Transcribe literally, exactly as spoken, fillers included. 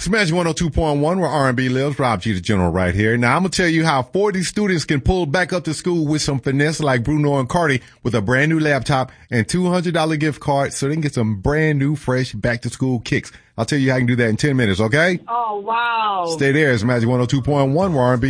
It's Magic one oh two point one where R and B lives. Rob G, the General, right here. Now, I'm going to tell you how forty students can pull back up to school with some finesse like Bruno and Cardi with a brand new laptop and two hundred dollars gift card so they can get some brand new, fresh back-to-school kicks. I'll tell you how you can do that in ten minutes, okay? Oh, wow. Stay there. It's Magic one oh two point one where R and B